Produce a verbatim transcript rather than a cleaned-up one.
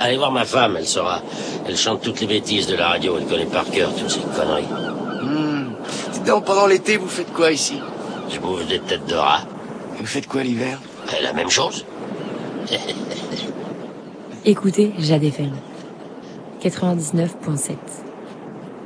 Allez voir ma femme, elle saura. Elle chante toutes les bêtises de la radio, elle connaît par cœur toutes ces conneries. Mmh. Donc pendant l'été, vous faites quoi ici? Je bouffe des têtes de rat. Et vous faites quoi l'hiver? Et la même chose. Écoutez Jade F M quatre-vingt-dix-neuf point sept.